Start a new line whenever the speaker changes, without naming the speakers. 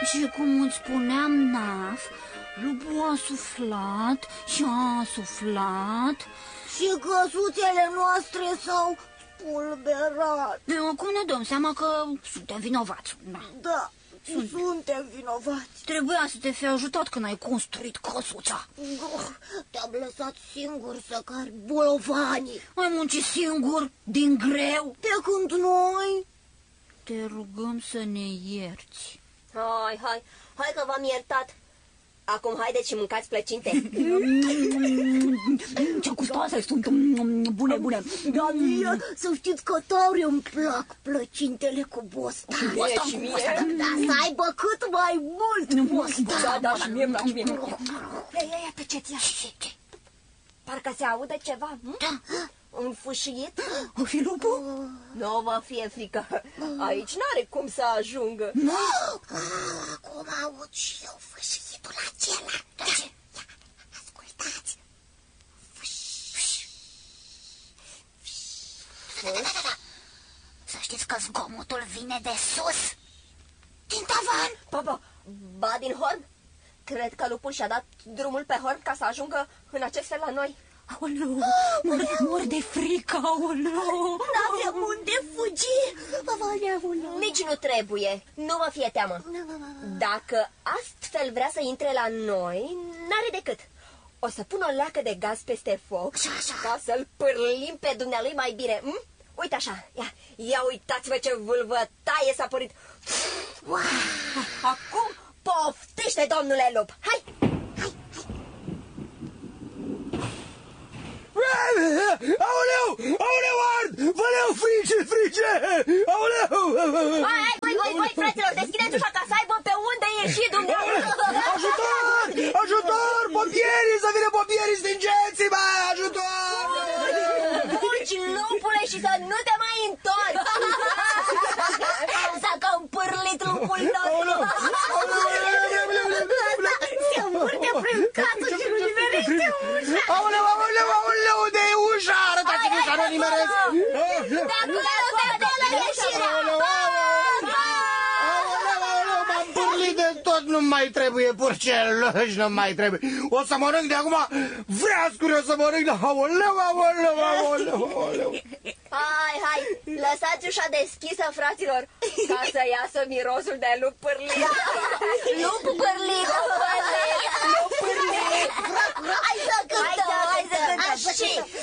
Și cum îți spuneam, Naf, lupul a suflat și a suflat.
Și căsuțele noastre s-au spulberat.
Acum ne dăm seama că suntem vinovați.
Da, suntem vinovați.
Trebuia să te fi ajutat când ai construit căsuța.
Te-am lăsat singur să cari bolovanii.
Ai muncit singur, din greu.
Pe când noi...
Te rugăm să ne ierți.
Hai că v-am iertat. Acum haideți și mâncați plăcinte.
Ce gustoase sunt, bune.
Da, mie, să știți că tare îmi plac plăcintele cu bostan.
Și mie.
Da, să aibă cât mai mult bostan.
Da, și mie. Ia, tăceți, ia. Parcă se aude ceva.
Da.
Un fâșiet.
O fi lupul?
Nu vă fie frică. Aici n-are cum să ajungă.
Acum aud și eu fâșietul acela.
Da, ce?
Ascultați.
Da. Să știți că zgomotul vine de sus. Din tavan.
Ba din horn. Cred că lupul și-a dat drumul pe horn ca să ajungă în acest fel la noi.
Aoleu, mor de frică, aoleu.
N-avem unde fugi.
Nici nu trebuie, nu vă fie teamă. Dacă astfel vrea să intre la noi, n-are decât. O să pun o leacă de gaz peste foc ca să-l pârlim pe dumnealui mai bine. Uite așa, ia uitați-vă ce vâlvătaie s-a părit. Acum poftește, domnule lup. Hai!
Aoleu, ard! Văleu, frice! Aoleu!
Hai, fraților, deschideți ușa ca să aibă pe unde ieși dumneavoastră.
Ajutor! Pompierii, să vină pompierii, stingeți-mă! Ajutor!
Fugi, lupule, și să nu te mai întorci. S-a cam pârlit lupul nostru.
Se învârte prin casă și nu nimerește ușa.
Aoleu, unde e ușa? Arătați-mi ușa, nu nimeresc!
De acolo ieșirea.
M-am pârlit de tot, nu mai trebuie purceluși, nu mai trebuie. O să mănânc de acum vreascuri, o să mănânc de... Aoleu!
Hai, lăsați ușa deschisă, fraților, ca să iasă mirosul de lup pârlit. Lup pârlit.
Hai să cântăm.
Hai să cântăm.